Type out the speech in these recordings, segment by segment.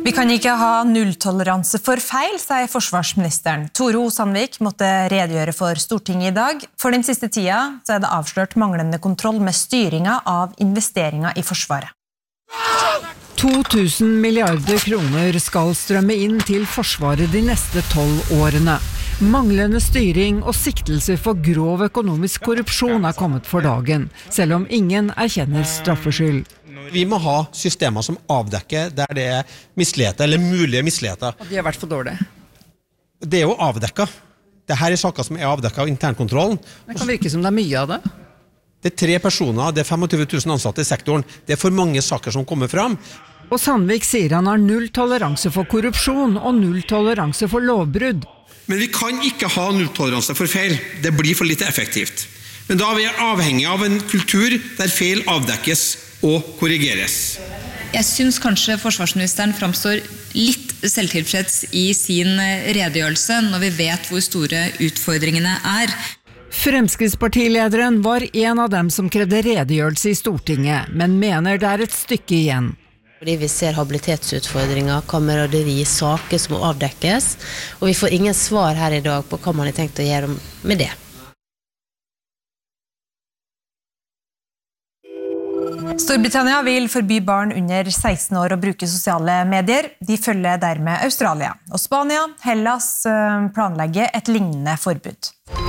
Vi kan ikke ha nulltoleranse for feil, sier forsvarsministeren. Tore O. Sandvik måtte redegjøre for Stortinget i dag. For den siste tida så det avslørt manglende kontroll med styringa av investeringer i Forsvaret. 2000 milliarder kroner skal strømme inn til Forsvaret de neste 12 årene. Manglende styring og siktelser for grov økonomisk korrupsjon kommet for dagen, selv om ingen erkjenner straffskyld. Vi må ha systemer som avdekker der det misligheter eller mulige misligheter. Og de har vært for dårlige. Det jo avdekket. Dette saker som avdekket av internkontrollen. Det kan virke som det mye av det. Det 3 personer, det 25 000 ansatte i sektoren. Det for mange saker som kommer fram. Og Sandvik sier han har null toleranse for korrupsjon og null toleranse for lovbrudd. Men vi kan ikke ha nulltoleranse for feil. Det blir for lite effektivt. Men da vi avhengig av en kultur der feil avdekkes og korrigeres. Jeg synes kanskje forsvarsministeren framstår litt selvtilfreds i sin redegjørelse når vi vet hvor store utfordringene Fremskrittspartilederen var en av dem som krevde redegjørelse i Stortinget, men mener det et stykke igjen. Fordi vi ser habilitetsutfordringer, kameraderi, saker som må avdekkes, og vi får ingen svar her i dag på hva man har tenkt å gjøre med det. Storbritannia vil forby barn under 16 år å bruke sosiale medier. De følger dermed Australia. Og Spania, Hellas planlegger et lignende forbud.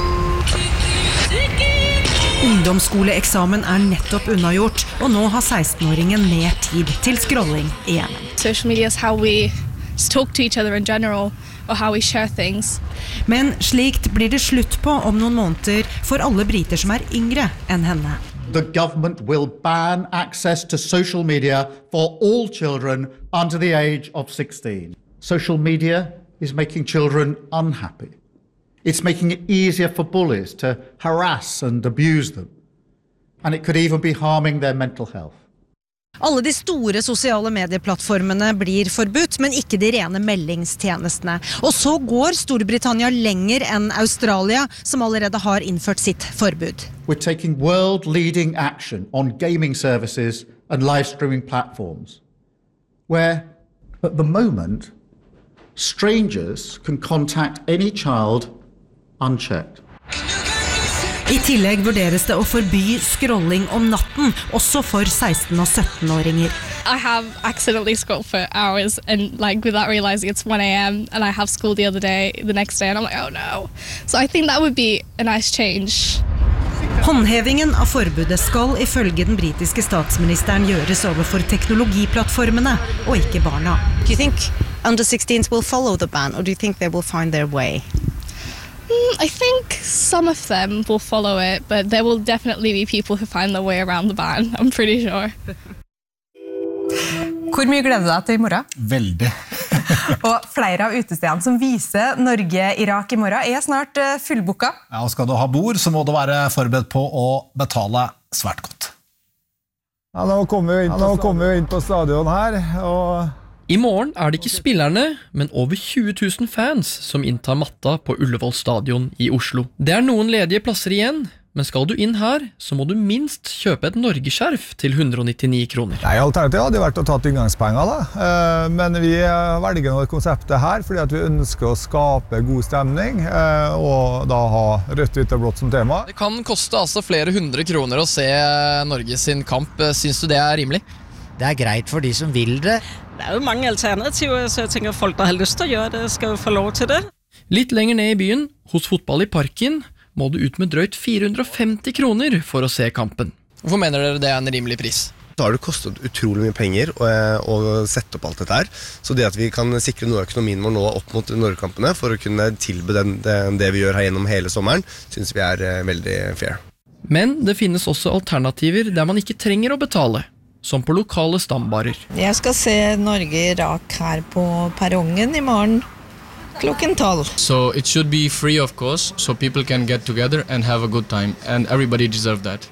Ungdomsskoleeksamen nettopp unnagjort, og nå har 16-åringen mer tid til scrolling igjen. Social media is how we talk to each other in general, or how we share things. Men slikt blir det slutt på om noen måneder for alle briter som yngre enn henne. The government will ban access to social media for all children under the age of 16. Social media is making children unhappy. It's making it easier for bullies to harass and abuse them. And it could even be harming their mental health. Alle de store sosiale medieplattformene blir forbudt, men ikke de rene meldingstjenestene. Og så går Storbritannia lenger enn Australia, som allerede har innført sitt forbud. We're taking world-leading action on gaming services and live-streaming platforms, where, at the moment, strangers can contact any child unchecked. I tillegg vurderes det å forby scrolling om natten, også for 16- og 17-åringer. I have accidentally scrolled for hours and without realizing it's 1 a.m. and I have school the next day and I'm like, oh no. So I think that would be a nice change. Håndhevingen av forbudet skal ifølge den britiske statsministeren gjøres overfor teknologiplattformene og ikke barna. Do you think under 16s will follow the ban or do you think they will find their way? I think some of them will follow it, but there will definitely be people who find their way around the ban, I'm pretty sure. Hvor mye gleder du deg til i morgen? Veldig. Og flere av utestedene som viser Norge-Irak i morgen snart fullboka. Ja, og skal du ha bord, så må du være forberedt på å betale svært godt. Ja, nå kommer vi inn på stadion her, og... I morgen det ikke spillerne, men over 20 000 fans som inntar matta på Ullevål stadion i Oslo. Det noen ledige plasser igjen, men skal du inn her, så må du minst kjøpe et Norgeskjerf til 199 kroner. Nei, alternativet hadde vært å ta inngangspenger da, men vi velger noe konseptet her, fordi at vi ønsker å skape god stemning, og da ha rødt, hvitt og blått som tema. Det kan koste altså flere 100 kroner å se Norge sin kamp. Syns du det rimelig? Det greit for de som vil det. Det jo mange alternativer, så jeg tenker folk der har lyst til å gjøre det, skal jo få lov til det. Litt lenger ned i byen, hos Fotball i Parken, må du ut med drøyt 450 kroner for å se kampen. Hvorfor mener dere det en rimelig pris? Da har det kostet utrolig mye penger å sette opp alt dette her, så det at vi kan sikre noe av økonomien vår nå opp mot Norgekampene for å kunne tilby det vi gjør her gjennom hele sommeren, synes vi veldig fair. Men det finnes også alternativer der man ikke trenger å betale, som på lokale stambarer. Jeg skal se Norge-Irak her på perrongen i morgen klokken 12. So it should be free of course, so people can get together and have a good time, and everybody deserves that.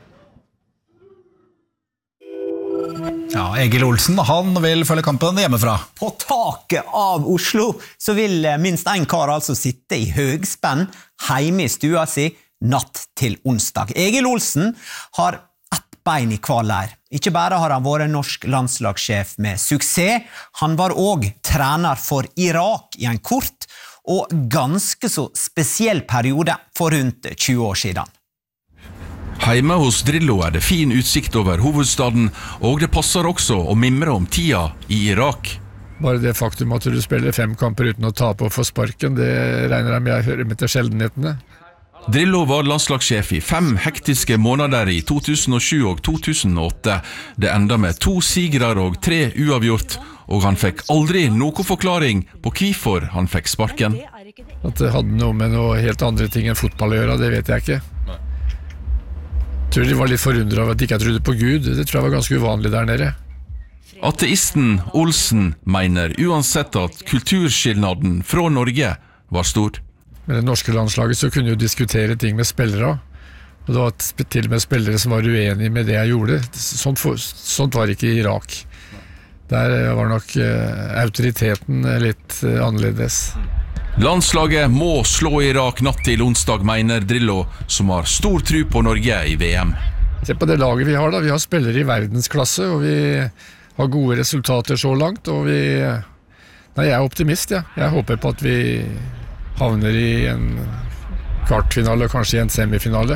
Ja, Egil Olsen, han vil følge kampen hjemmefra. På taket av Oslo så vil minst en kar altså sitte i høgspenn hjemme i stua si natt til onsdag. Egil Olsen har bein I hver leir. Ikke bare har han vært norsk landslagssjef med suksess, han var også trener for Irak I en kort og ganske så spesiell periode for rundt 20 år siden. Heime hos Drillo det fin utsikt over hovedstaden, og det passer også å mimre om tida I Irak. Bare det faktum at du spiller 5 kamper uten å tape og få sparken, det regner jeg med jeg hører med til sjeldenhetene. Drillo var landslagssjef I 5 hektiske måneder I 2007 og 2008. Det enda med 2 sigrer og 3 uavgjort, og han fikk aldri noen forklaring på hvorfor han fikk sparken. At det hadde noe med noe helt andre ting enn fotball å gjøre, det vet jeg ikke. Jeg tror de var litt forundret av at de ikke trodde på Gud. Det tror jeg var ganske uvanlig der nede. Ateisten Olsen mener uansett at kulturskillnaden fra Norge var stor. Med det norske landslaget så kunne jo diskutere ting med spillere. Og det var til og med spillere som var uenige med det jeg gjorde. Sånt var ikke I Irak. Der var nok autoriteten litt annerledes. Landslaget må slå Irak natt til onsdag, mener Drillo, som har stor tro på Norge I VM. Se på det laget vi har da. Vi har spillere I verdensklasse, og vi har gode resultater så langt, og jeg optimist, ja. Jeg håper på at vi havner I en kvartfinale, kanskje I en semifinale.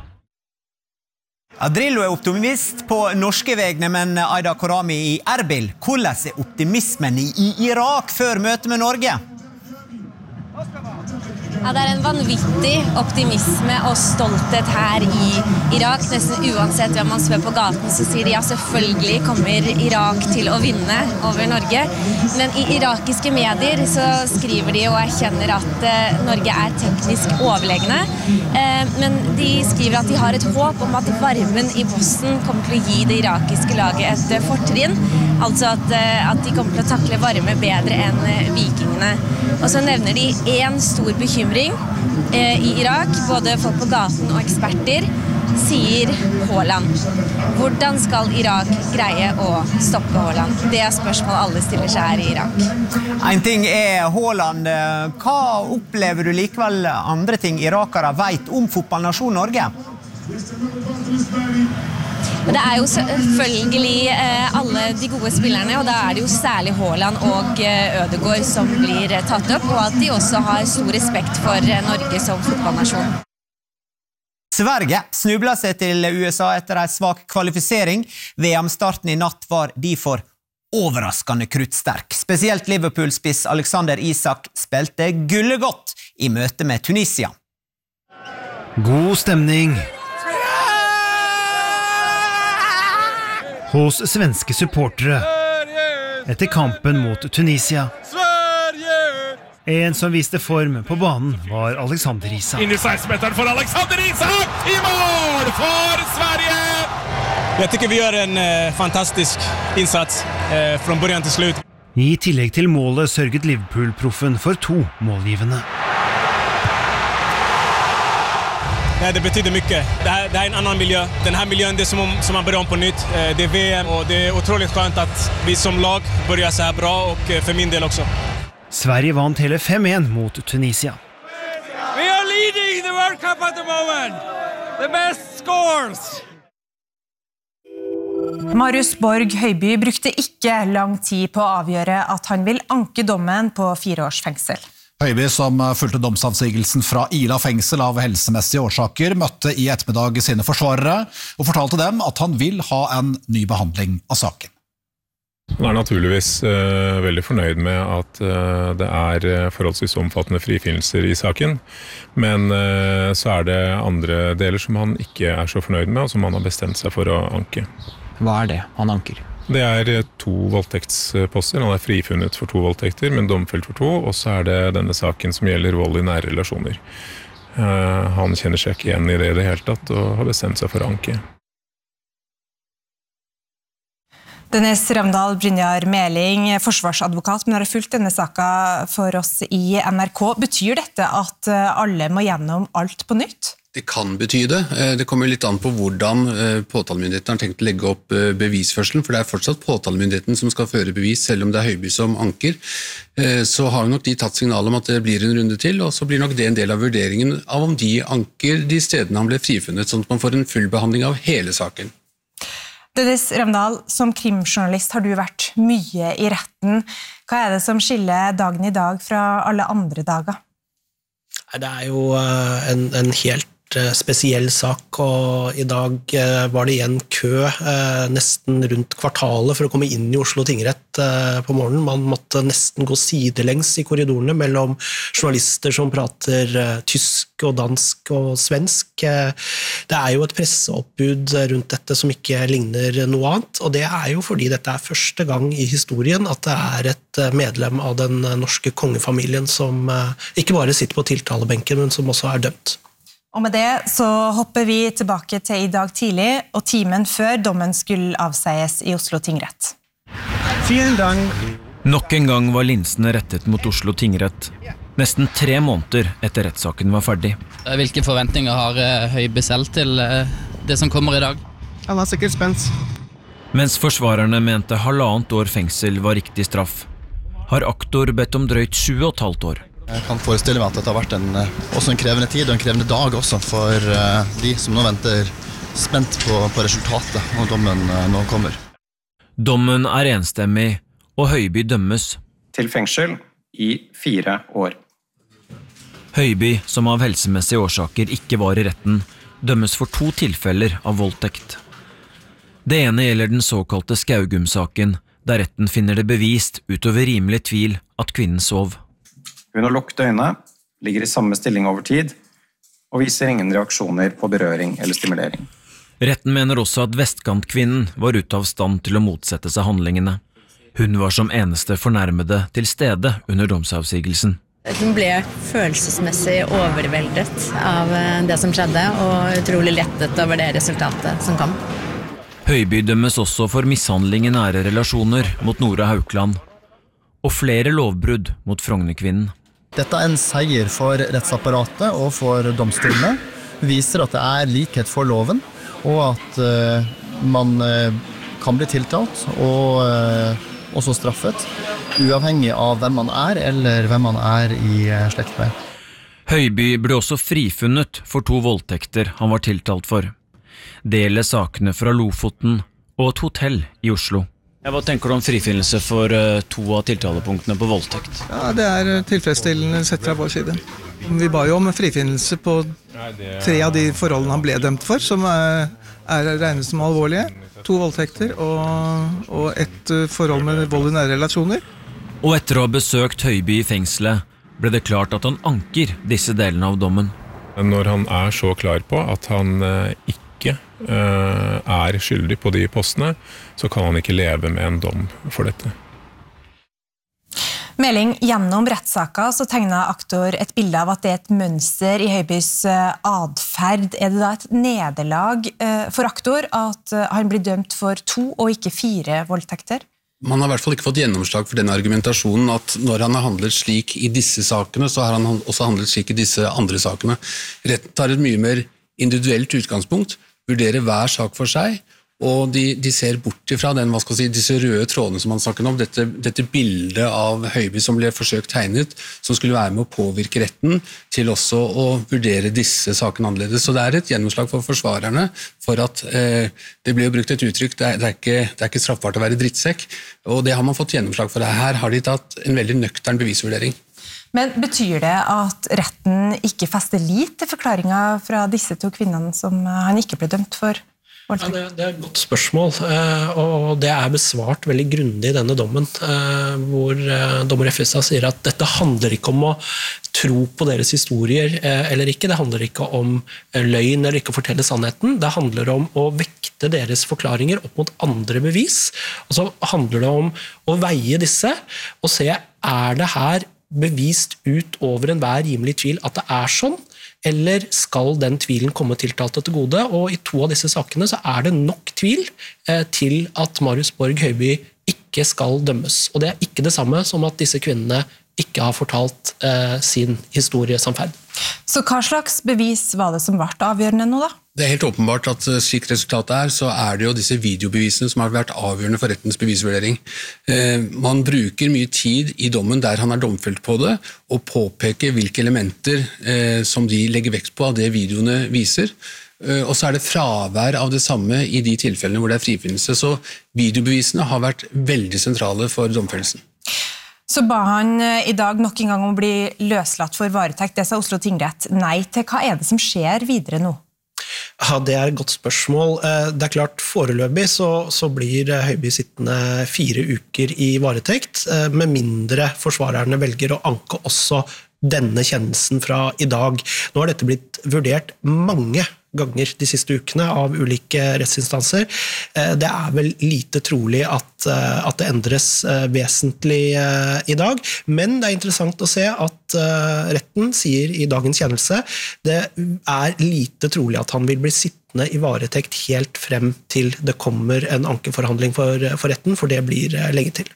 Drillo optimist på norske vegne, men Aida Korami I Erbil. Hvordan optimismen I Irak før møtet med Norge? Ja, det en vanvittig optimisme og stolthet her I Irak. Nesten uansett hvem man spør på gaten, så sier de ja, selvfølgelig kommer Irak til å vinne over Norge. Men I irakiske medier så skriver de og erkjenner at Norge teknisk overlegne. Men de skriver at de har et håp om at varmen I Boston kommer til å gi det irakiske laget et fortrinn. Altså at de kommer til å takle varme bedre enn vikingene. Og så nevner de en stor bekymring I Irak, både folk på gaten og eksperter, sier Haaland. Hvordan skal Irak greie å stoppe Haaland? Det spørsmål alle stiller seg her I Irak. En ting Haaland. Hva opplever du likevel andre ting irakere vet om fotballnasjon Norge? Men det jo selvfølgelig alle de gode spillerne, og da det jo særlig Haaland og Ødegaard som blir tatt opp, og at de også har stor respekt for Norge som fotballnasjon. Sverige snublet seg til USA etter en svak kvalifisering. VM-starten I natt var derfor overraskende kruttsterk. Spesielt Liverpool-spiss Alexander Isak spilte gullegodt I møte med Tunisia. God stemning hos svenske supportere etter kampen mot Tunisia. En som viste form på banen var Alexander Isak. Inn I 16-meteren for Alexander Isak! I mål for Sverige! Jeg tycker vi gjør en fantastisk innsats fra början til slutt. I tillegg til målet sørget Liverpool-proffen for 2 målgivende. Nej, det betyder mycket. Det här en annan miljö. Den här miljön det som man börjar om på nytt. Det VM och det otroligt skönt att vi som lag börjar så här bra och för min del också. Sverige vant hele 5-1 mot Tunisia. We are leading the World Cup at the moment. The best scores. Marius Borg Høiby brukte ikke lang tid på å avgjøre at han vil anke dommen på 4 års fengsel. Høiby, som fulgte domsavsigelsen fra Ila fengsel av helsemessige årsaker, møtte I ettermiddag sine forsvarere og fortalte dem at han vil ha en ny behandling av saken. Han naturligvis veldig fornøyd med at det forholdsvis omfattende frifinnelser I saken, men så det andre deler som han ikke så fornøyd med, og som han har bestemt seg for å anke. Hva det han anker? Det 2 voldtektsposter. Han frifunnet for 2 voldtekter, men domfelt for 2, og så det denne saken som gjelder vold I nære relasjoner. Han kjenner seg ikke igjen I det hele tatt, og har bestemt seg for å anke. Dennis Ravndal, Brynjar Meling, forsvarsadvokat, men har fulgt denne saka for oss I NRK. Betyr dette at alle må gjennom alt på nytt? Det kan bety det. Det kommer litt an på hvordan påtalemyndigheten har tenkt å legge opp bevisførselen, for det fortsatt påtalemyndigheten som skal føre bevis, selv om det Høiby som anker. Så har nok de tatt signal om at det blir en runde til, og så blir nok det en del av vurderingen av om de anker de stedene han ble frifunnet, sånn at man får en full behandling av hele saken. Dennis Ravndal, som krimjournalist har du vært mye i retten. Hva det som skiller dagen i dag fra alle andre dager? Det jo en helt spesiell sak, og i dag var det igjen kø nesten rundt kvartalet for å komme inn i Oslo tingrett på morgenen. Man måtte nesten gå sidelengs i korridorene mellom journalister som prater tysk og dansk og svensk. Det jo et presseoppbud rundt dette som ikke ligner noe annet, og det jo fordi dette første gang i historien at det et medlem av den norske kongefamilien som ikke bare sitter på tiltalebenken, men som også dømt. Og med det så hopper vi tilbake til i dag tidlig, og timen før dommen skulle avsies i Oslo tingrett. Nok en gang var linsene rettet mot Oslo tingrett. Nesten 3 måneder etter rettssaken var ferdig. Hvilke forventninger har Høiby selv til det som kommer i dag? Han sikkert spent. Mens forsvarerne mente 1,5 år fengsel var riktig straff, har aktor bedt om drøyt 7,5 år. Jeg kan forestille meg at dette har vært også en krevende tid og en krevende dag også for de som nå venter spent på resultatet når dommen nå kommer. Dommen enstemmig, og Høiby dømmes. Til fengsel i 4 år. Høiby, som av helsemessige årsaker ikke var i retten, dømmes for 2 tilfeller av voldtekt. Det ene gjelder den såkalte Skaugum-saken, der retten finner det bevist utover rimelig tvil at kvinnen sov. Hun har lukket øynene, ligger i samme stilling over tid, og viser ingen reaksjoner på berøring eller stimulering. Retten mener også at Vestkantkvinnen var ute av stand til å motsette seg handlingene. Hun var som eneste fornærmede til stede under domsavsigelsen. Hun ble følelsesmessig overveldet av det som skjedde, og utrolig lettet over det resultatet som kom. Høiby dømmes også for mishandling i nære relasjoner mot Nora Haukeland, og flere lovbrudd mot Frognerkvinnen. Dette en seier for rettsapparatet og for domstolene, viser at det likhet for loven, og at man kan bli tiltalt og også straffet, uavhengig av hvem man eller hvem man i slekt med. Høiby ble også frifunnet for 2 voldtekter han var tiltalt for. Det gjelder sakene fra Lofoten og et hotell i Oslo. Hva tenker du om frifinnelse for 2 av tiltalepunktene på voldtekt? Ja, det tilfredsstillende sett fra vår side. Vi ba jo om frifinnelse på 3 av de forholdene han ble dømt for, som regnet som alvorlige. 2 voldtekter og et forhold med vold i nære relasjoner. Og etter å ha besøkt Høiby i fengselet, ble det klart at han anker disse delene av dommen. Når han så klar på at han ikke skyldig på de postene, så kan han ikke leve med en dom for dette. Melding gjennom rettssaka så tegnet aktor et bilde av at det et mønster i Høibys adferd. Det da et nederlag for aktor at han blir dømt for 2 og ikke 4 voldtekter? Man har I hvert fall ikke fått gjennomslag for den argumentasjonen at når han har handlet slik i disse sakene, så har han også handlet slik i disse andre sakene. Retten tar et mye mer individuelt utgangspunkt, vurderer hver sak for seg, og de ser bort ifra den, disse røde trådene som man snakker om, dette bildet av Høiby som ble forsøkt tegnet, som skulle være med å påvirke retten til også å vurdere disse sakene annerledes. Så det et gjennomslag for forsvarerne for at det ble jo brukt et uttrykk, det ikke straffbart å være drittsekk, og det har man fått gjennomslag for. Her har de tatt en veldig nøktern bevisvurdering. Men betyr det at retten ikke fester lit til forklaringen fra disse 2 kvinnene som han ikke ble dømt for? Ja, det et godt spørsmål, og det besvart veldig grundig i denne dommen, hvor dommer Effestad sier at dette handler ikke om å tro på deres historier eller ikke, det handler ikke om løgn eller ikke å fortelle sannheten, det handler om å vekte deres forklaringer opp mot andre bevis, og så handler det om å veie disse og se, det her bevist ut over enhver rimelig tvil at det sånn, eller skal den tvilen komme tiltalte til gode? Og i 2 av disse sakene så det nok tvil til at Marius Borg Høiby ikke skal dømmes. Og det ikke det samme som at disse kvinnene ikke har fortalt sin historiesamferd. Så hva slags bevis var det som ble avgjørende nå da? Det helt åpenbart at slik resultatet så det jo disse videobevisene som har vært avgjørende for rettens bevisvurdering. Man bruker mye tid i dommen der han domfelt på det, og påpeker hvilke elementer som de legger vekt på av det videoene viser. og så det fravær av det samme i de tilfellene hvor det frifinnelse. Så videobevisene har vært veldig sentrale for domfellelsen. Så ba han i dag nok en gang om å bli løslatt for varetekt. Det sa Oslo tingrett nei til. Hva det som skjer videre nå? Ja, det et godt spørsmål. Det klart, foreløpig så blir Høiby sittende 4 uker i varetekt, med mindre forsvarerne velger å anke også denne kjennelsen fra i dag. Nå har dette blitt vurdert mange ganger de siste ukene av ulike rettsinstanser. Det vel lite trolig at det endres vesentlig i dag, men det interessant å se at retten sier i dagens kjennelse det lite trolig at han vil bli sittende i varetekt helt frem til det kommer en ankeforhandling for retten, for det blir lenge til.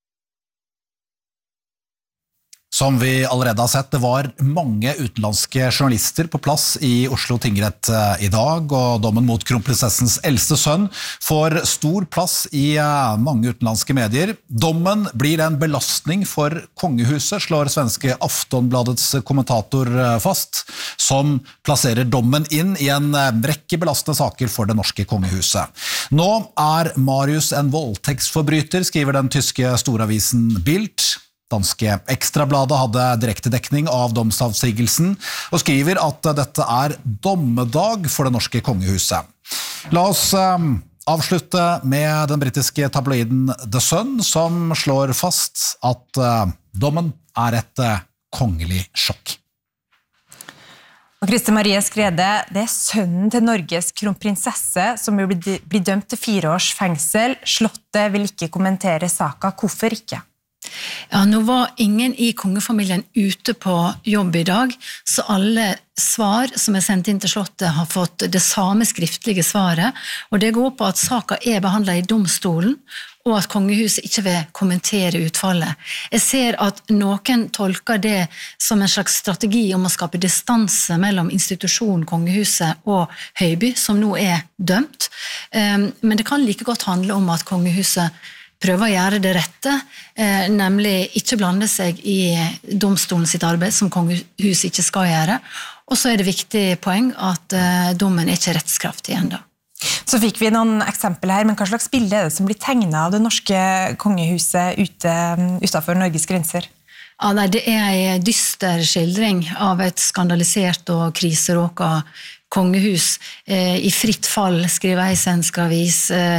Som vi allerede har sett, det var mange utenlandske journalister på plass i Oslo tingrett i dag, og dommen mot kronprinsessens eldste sønn får stor plass i mange utenlandske medier. Dommen blir en belastning for kongehuset, slår svenske Aftonbladets kommentator fast, som plasserer dommen inn i en rekke belastende saker for det norske kongehuset. Nå Marius en voldtektsforbryter, skriver den tyske storavisen Bild. Danske Ekstrabladet hadde direktedekning av domsavsigelsen og skriver at dette dommedag for det norske kongehuset. La oss avslutte med den britiske tabloiden The Sun, som slår fast at dommen et kongelig sjokk. Og Kriste Marie Skrede, det sønnen til Norges kronprinsesse som blir dømt til 4 års fengsel. Slottet vil ikke kommentere saka. Hvorfor ikke? Ja, nå var ingen i kongefamilien ute på jobb i dag, så alle svar som sendt inn til Slottet har fått det samme skriftlige svaret, og det går på at saka behandlet i domstolen, og at kongehuset ikke vil kommentere utfallet. Jeg ser at noen tolker det som en slags strategi om å skape distanse mellom institusjonen kongehuset og Høiby, som nå dømt, men det kan like godt handle om at kongehuset prøver å gjøre det rette, nemlig ikke blande seg i domstolen sitt arbeid, som kongehuset ikke skal gjøre. Og så det viktig poeng at dommen ikke rettskraftig enda. Så fikk vi noen eksempler her, men hva slags bilde det som blir tegnet av det norske kongehuset utenfor Norges grenser? Ja, nei, det en dyster skildring av et skandalisert og kriseråket kongehus. I fritt fall, skriver ei svensk avis,